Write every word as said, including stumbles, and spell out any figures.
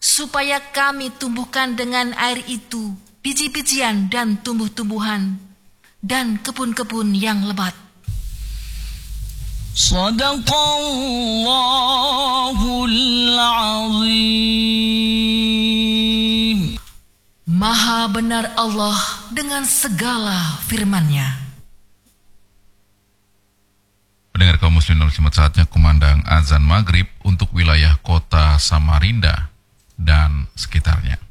supaya kami tumbuhkan dengan air itu biji-bijian dan tumbuh-tumbuhan dan kebun-kebun yang lebat. Shadaqallahul azim. Maha benar Allah dengan segala firman-Nya. Pendengar kaum muslimin muslimat, saatnya kumandang azan maghrib untuk wilayah kota Samarinda dan sekitarnya.